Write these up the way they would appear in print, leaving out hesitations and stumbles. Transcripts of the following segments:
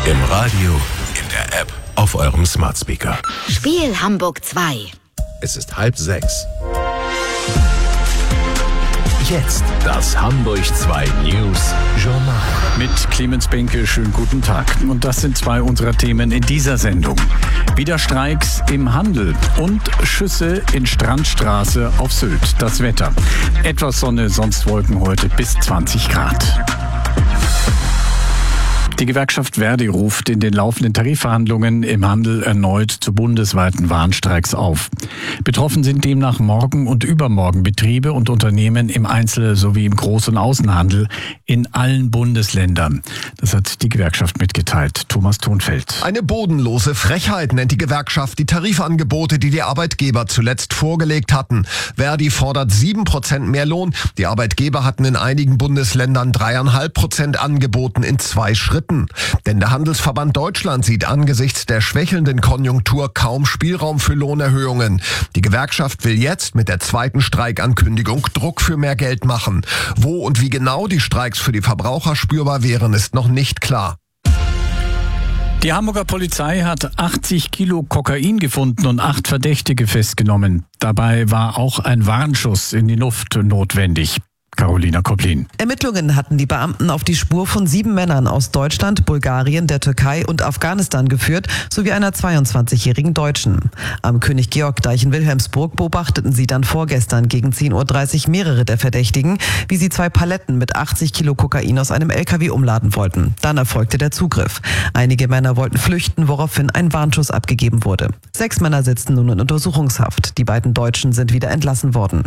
Im Radio, in der App, auf eurem Smart Speaker. Spiel Hamburg 2. Es ist 5:30. Jetzt das Hamburg 2 News Journal. Mit Clemens Benke, schönen guten Tag. Und das sind zwei unserer Themen in dieser Sendung. Wieder Streiks im Handel und Schüsse in Strandstraße auf Sylt. Das Wetter. Etwas Sonne, sonst Wolken heute bis 20 Grad. Die Gewerkschaft ver.di ruft in den laufenden Tarifverhandlungen im Handel erneut zu bundesweiten Warnstreiks auf. Betroffen sind demnach morgen und übermorgen Betriebe und Unternehmen im Einzel- sowie im Groß- und Außenhandel in allen Bundesländern. Das hat die Gewerkschaft mitgeteilt. Thomas Thunfeld. Eine bodenlose Frechheit nennt die Gewerkschaft die Tarifangebote, die die Arbeitgeber zuletzt vorgelegt hatten. ver.di fordert 7% mehr Lohn. Die Arbeitgeber hatten in einigen Bundesländern 3,5% angeboten in 2 Schritten. Denn der Handelsverband Deutschland sieht angesichts der schwächelnden Konjunktur kaum Spielraum für Lohnerhöhungen. Die Gewerkschaft will jetzt mit der zweiten Streikankündigung Druck für mehr Geld machen. Wo und wie genau die Streiks für die Verbraucher spürbar wären, ist noch nicht klar. Die Hamburger Polizei hat 80 Kilo Kokain gefunden und 8 Verdächtige festgenommen. Dabei war auch ein Warnschuss in die Luft notwendig. Carolina Koplin. Ermittlungen hatten die Beamten auf die Spur von 7 Männern aus Deutschland, Bulgarien, der Türkei und Afghanistan geführt, sowie einer 22-jährigen Deutschen. Am König Georg Deich in Wilhelmsburg beobachteten sie dann vorgestern gegen 10.30 Uhr mehrere der Verdächtigen, wie sie 2 Paletten mit 80 Kilo Kokain aus einem LKW umladen wollten. Dann erfolgte der Zugriff. Einige Männer wollten flüchten, woraufhin ein Warnschuss abgegeben wurde. 6 Männer sitzen nun in Untersuchungshaft. Die beiden Deutschen sind wieder entlassen worden.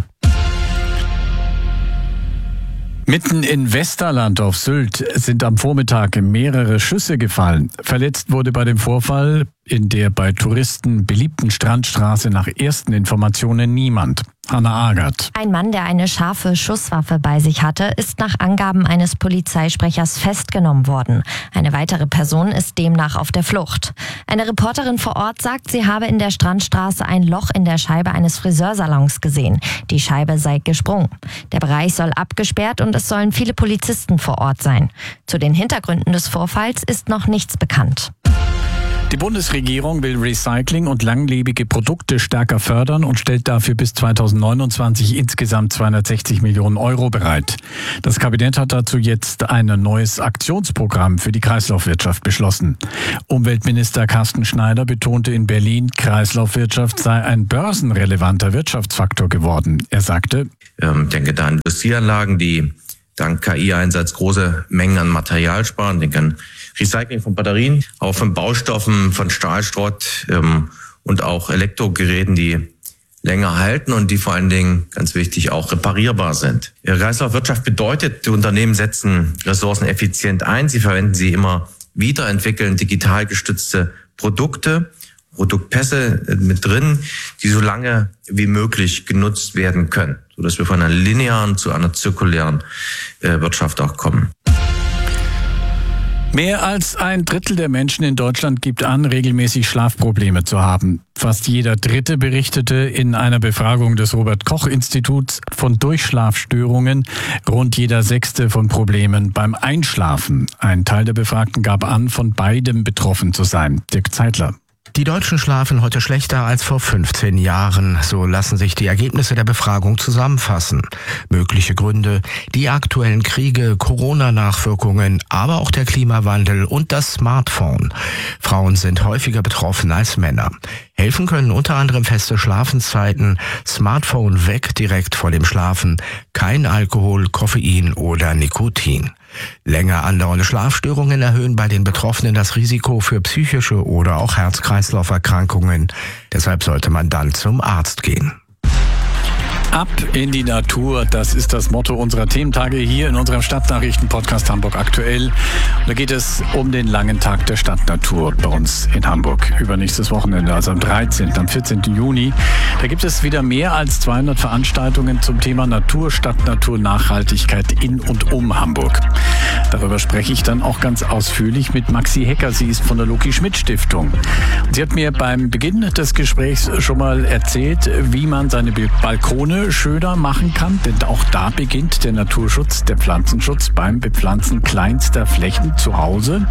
Mitten in Westerland auf Sylt sind am Vormittag mehrere Schüsse gefallen. Verletzt wurde bei dem Vorfall in der bei Touristen beliebten Strandstraße nach ersten Informationen niemand. Hanna Agert. Ein Mann, der eine scharfe Schusswaffe bei sich hatte, ist nach Angaben eines Polizeisprechers festgenommen worden. Eine weitere Person ist demnach auf der Flucht. Eine Reporterin vor Ort sagt, sie habe in der Strandstraße ein Loch in der Scheibe eines Friseursalons gesehen. Die Scheibe sei gesprungen. Der Bereich soll abgesperrt und es sollen viele Polizisten vor Ort sein. Zu den Hintergründen des Vorfalls ist noch nichts bekannt. Die Bundesregierung will Recycling und langlebige Produkte stärker fördern und stellt dafür bis 2029 insgesamt 260 Millionen Euro bereit. Das Kabinett hat dazu jetzt ein neues Aktionsprogramm für die Kreislaufwirtschaft beschlossen. Umweltminister Carsten Schneider betonte in Berlin, Kreislaufwirtschaft sei ein börsenrelevanter Wirtschaftsfaktor geworden. Er sagte: denke da an Industrieanlagen, die dank KI-Einsatz große Mengen an Material sparen. Denke an Recycling von Batterien, auch von Baustoffen, von Stahlschrott und auch Elektrogeräten, die länger halten und die vor allen Dingen, ganz wichtig, auch reparierbar sind. Kreislaufwirtschaft bedeutet, die Unternehmen setzen Ressourcen effizient ein. Sie verwenden sie immer wieder, entwickeln digital gestützte Produkte, Produktpässe mit drin, die so lange wie möglich genutzt werden können, sodass wir von einer linearen zu einer zirkulären Wirtschaft auch kommen. Mehr als 1/3 der Menschen in Deutschland gibt an, regelmäßig Schlafprobleme zu haben. Fast jeder Dritte berichtete in einer Befragung des Robert-Koch-Instituts von Durchschlafstörungen, rund jeder Sechste von Problemen beim Einschlafen. Ein Teil der Befragten gab an, von beidem betroffen zu sein. Dirk Zeitler. Die Deutschen schlafen heute schlechter als vor 15 Jahren. So lassen sich die Ergebnisse der Befragung zusammenfassen. Mögliche Gründe: die aktuellen Kriege, Corona-Nachwirkungen, aber auch der Klimawandel und das Smartphone. Frauen sind häufiger betroffen als Männer. Helfen können unter anderem feste Schlafenszeiten, Smartphone weg direkt vor dem Schlafen, kein Alkohol, Koffein oder Nikotin. Länger andauernde Schlafstörungen erhöhen bei den Betroffenen das Risiko für psychische oder auch Herz-Kreislauf-Erkrankungen. Deshalb sollte man dann zum Arzt gehen. Ab in die Natur, das ist das Motto unserer Thementage hier in unserem Stadtnachrichten-Podcast Hamburg aktuell. Und da geht es um den langen Tag der Stadtnatur bei uns in Hamburg. Übernächstes Wochenende, also am 13., am 14. Juni. Da gibt es wieder mehr als 200 Veranstaltungen zum Thema Natur, Stadtnatur, Nachhaltigkeit in und um Hamburg. Darüber spreche ich dann auch ganz ausführlich mit Maxi Hecker. Sie ist von der Loki-Schmidt-Stiftung. Sie hat mir beim Beginn des Gesprächs schon mal erzählt, wie man seine Balkone schöner machen kann, denn auch da beginnt der Naturschutz, der Pflanzenschutz beim Bepflanzen kleinster Flächen zu Hause.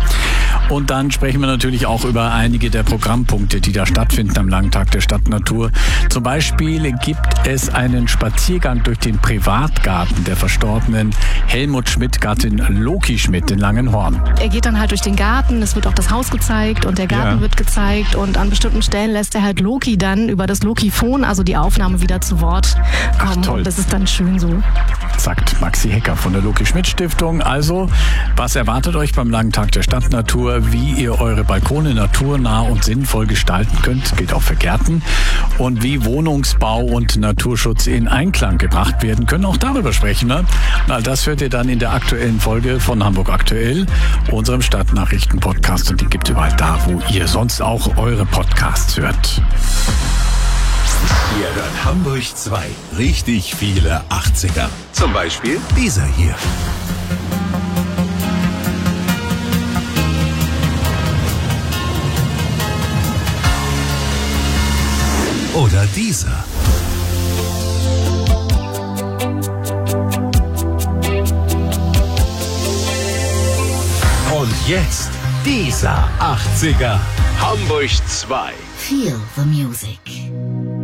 Und dann sprechen wir natürlich auch über einige der Programmpunkte, die da stattfinden am langen Tag der Stadtnatur. Zum Beispiel gibt es einen Spaziergang durch den Privatgarten der verstorbenen Helmut Schmidt-Gattin Loki Schmidt in Langenhorn. Er geht dann halt durch den Garten, es wird auch das Haus gezeigt und der Garten wird gezeigt und an bestimmten Stellen lässt er halt Loki dann über das Loki-Phon, also die Aufnahme, wieder zu Wort kommen. Ach, toll. Und das ist dann schön so. Sagt Maxi Hecker von der Loki-Schmidt-Stiftung. Also, was erwartet euch beim langen Tag der Stadtnatur? Wie ihr eure Balkone naturnah und sinnvoll gestalten könnt, gilt auch für Gärten. Und wie Wohnungsbau und Naturschutz in Einklang gebracht werden können, auch darüber sprechen wir. All das hört ihr dann in der aktuellen Folge von Hamburg Aktuell, unserem Stadtnachrichten-Podcast. Und die gibt es überall da, wo ihr sonst auch eure Podcasts hört. Ihr hört Hamburg 2. Richtig viele 80er. Zum Beispiel dieser hier. Oder dieser. Und jetzt dieser 80er. Hamburg 2. Feel the music.